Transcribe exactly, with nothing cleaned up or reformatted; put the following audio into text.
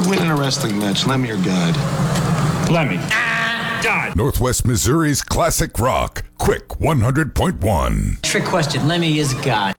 win in a wrestling match, Lemmy or God? Lemmy. God. Northwest Missouri's classic rock, Quick one hundred point one. Trick question, Lemmy is God.